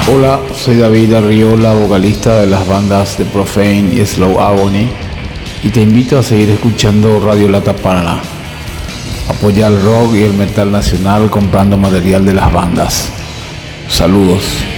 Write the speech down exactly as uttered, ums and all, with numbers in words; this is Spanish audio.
Hola, soy David Arriola, vocalista de las bandas The Profane y Slow Agony, y te invito a seguir escuchando Radio Lata Paraná. Apoya el rock y el metal nacional comprando material de las bandas. Saludos.